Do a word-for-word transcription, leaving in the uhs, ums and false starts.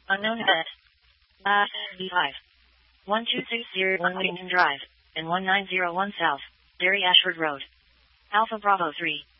Unknown event. Last B five. one two six zero one Wellington Drive, and one nine zero one South, Derry Ashford Road. Alpha Bravo three.